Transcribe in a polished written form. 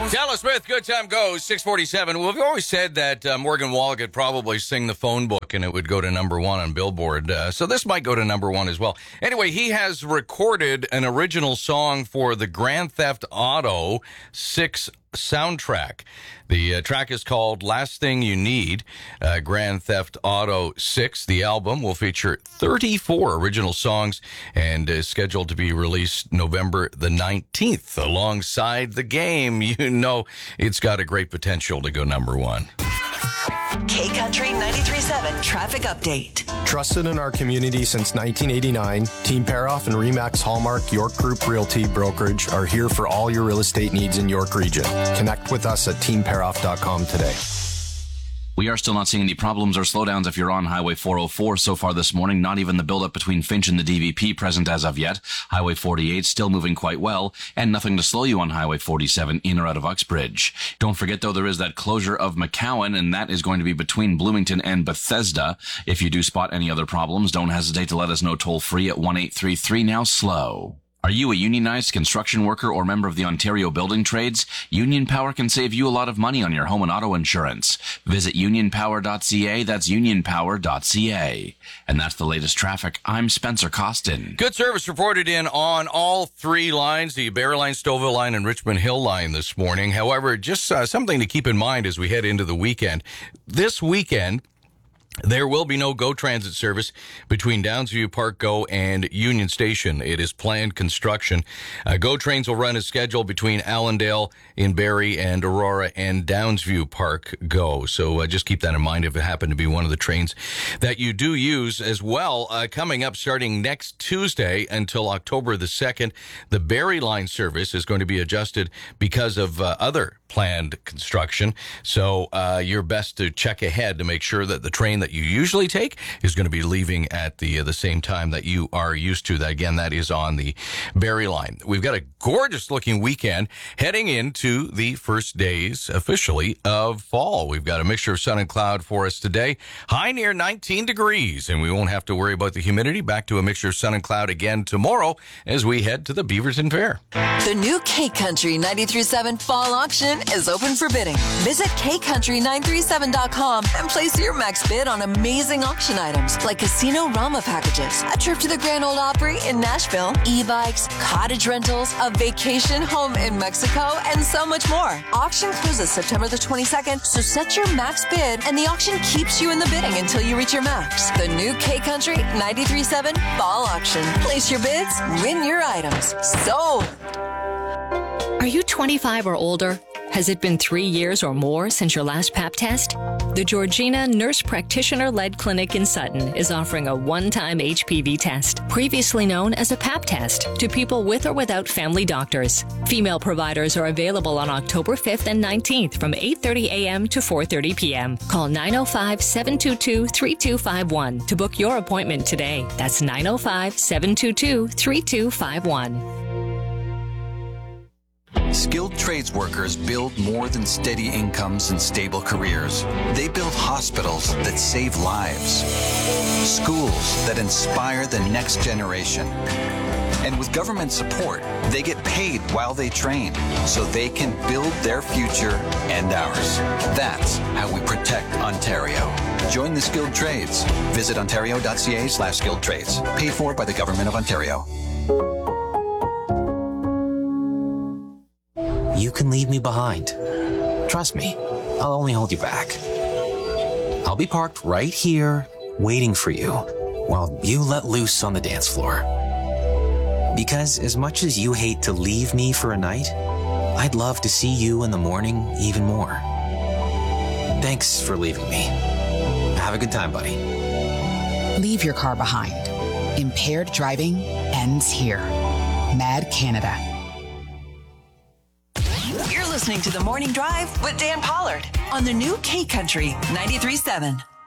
Dallas Smith, Good Time Goes, 647. Well, we've always said that Morgan Wallen could probably sing the phone book and it would go to number one on Billboard. So this might go to number one as well. Anyway, he has recorded an original song for the Grand Theft Auto 6 soundtrack. The track is called Last Thing You Need. Grand Theft Auto 6, the album, will feature 34 original songs and is scheduled to be released November the 19th. Alongside the game, you know it's got a great potential to go number one. K-Country 93.7 Traffic Update. Trusted in our community since 1989, Team Paroff and Remax Hallmark York Group Realty Brokerage are here for all your real estate needs in York Region. Connect with us at teamparoff.com today. We are still not seeing any problems or slowdowns if you're on Highway 404 so far this morning. Not even the buildup between Finch and the DVP present as of yet. Highway 48 still moving quite well, and nothing to slow you on Highway 47 in or out of Uxbridge. Don't forget, though, there is that closure of McCowan, and that is going to be between Bloomington and Bethesda. If you do spot any other problems, don't hesitate to let us know toll-free at 1-833 now slow. Are you a unionized construction worker or member of the Ontario Building Trades? Union Power can save you a lot of money on your home and auto insurance. Visit unionpower.ca. That's unionpower.ca. And that's the latest traffic. I'm Spencer Costin. Good service reported in on all three lines, the Barrie line, Stouffville line, and Richmond Hill line this morning. However, just something to keep in mind as we head into the weekend. This weekend, there will be no GO Transit service between Downsview Park GO and Union Station. It is planned construction. GO trains will run as scheduled between Allendale in Barrie and Aurora and Downsview Park GO. So just keep that in mind if it happened to be one of the trains that you do use as well. Coming up starting next Tuesday until October the 2nd, the Barrie line service is going to be adjusted because of other planned construction. So you're best to check ahead to make sure that the train that you usually take is going to be leaving at the same time that you are used to. That again, that is on the Barrie line. We've got a gorgeous looking weekend heading into the first days officially of fall. We've got a mixture of sun and cloud for us today. High near 19 degrees, and we won't have to worry about the humidity. Back to a mixture of sun and cloud again tomorrow as we head to the Beaverton Fair. The new K-Country 93.7 Fall Auction is open for bidding. Visit kcountry937.com and place your max bid on amazing auction items like Casino Rama packages, a trip to the Grand Ole Opry in Nashville, e-bikes, cottage rentals, a vacation home in Mexico, and so much more. Auction closes September the 22nd, so set your max bid and the auction keeps you in the bidding until you reach your max. The new K-Country 93.7 Fall Auction. Place your bids, win your items. Sold! Are you 25 or older? Has it been 3 years or more since your last Pap test? The Georgina Nurse Practitioner-led clinic in Sutton is offering a one-time HPV test, previously known as a Pap test, to people with or without family doctors. Female providers are available on October 5th and 19th from 8:30 a.m. to 4:30 p.m. Call 905-722-3251 to book your appointment today. That's 905-722-3251. Skilled trades workers build more than steady incomes and stable careers. They build hospitals that save lives, schools that inspire the next generation. And with government support, they get paid while they train so they can build their future and ours. That's how we protect Ontario. Join the skilled trades. Visit ontario.ca/skilled trades. Paid for by the Government of Ontario. You can leave me behind. Trust me, I'll only hold you back. I'll be parked right here, waiting for you, while you let loose on the dance floor. Because as much as you hate to leave me for a night, I'd love to see you in the morning even more. Thanks for leaving me. Have a good time, buddy. Leave your car behind. Impaired driving ends here. Mad Canada. You're listening to The Morning Drive with Dan Pollard on the new K-Country 93.7.